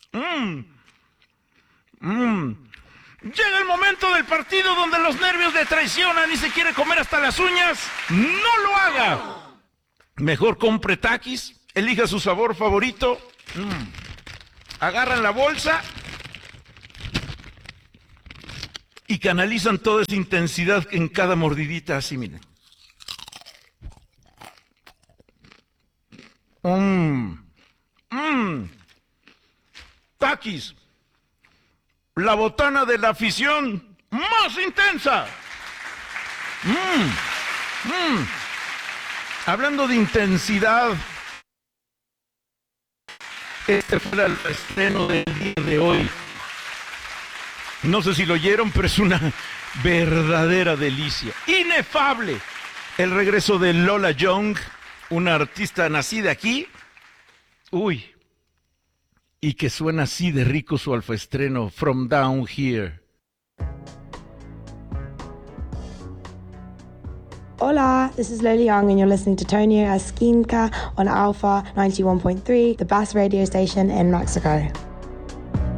Mmm. Mmm. Llega el momento del partido donde los nervios le traicionan y se quiere comer hasta las uñas. ¡No lo haga! Mejor compre Takis, elija su sabor favorito. Agarran la bolsa y canalizan toda esa intensidad en cada mordidita, así, miren. Takis, la botana de la afición más intensa. Hablando de intensidad, este fue el estreno del día de hoy. No sé si lo oyeron, pero es una verdadera delicia. Inefable. El regreso de Lola Young, una artista nacida aquí. Uy. Y que suena así de rico su alfaestreno, From Down Here. Hola, this is Lola Young and you're listening to Tonio Esquinca on Alpha 91.3, the best radio station in Mexico.